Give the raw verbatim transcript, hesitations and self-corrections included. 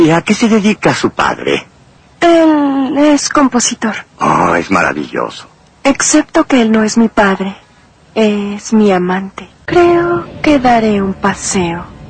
¿Y a qué se dedica su padre? Él es compositor. Oh, es maravilloso. Excepto que él no es mi padre. Es mi amante. Creo que daré un paseo.